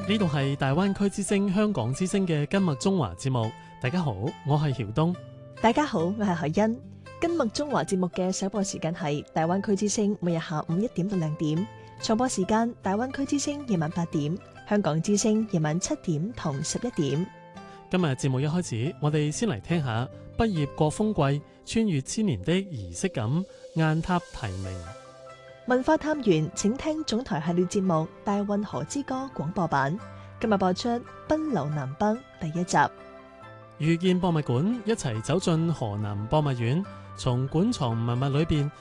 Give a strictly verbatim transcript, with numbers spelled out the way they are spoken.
呢度係大灣區之聲香港之聲嘅金麥中華節目。大家好，我係曉東。 大家好，我係海欣。金麥中華節目嘅首播時間係大灣區之聲，每日下午一點到兩點。重播時間大灣區之聲夜晚八點，香港之聲夜晚七點同十一點。 今日節目一開始，我哋先嚟聽下畢業過風季，穿越千年的儀式感，雁塔提名。 文化探源，請聽總台系列節目《大運河之歌》廣播版。今日播出《奔流南北》第一集。 遇見博物館，一齊走進河南博物院，從館藏文物裏邊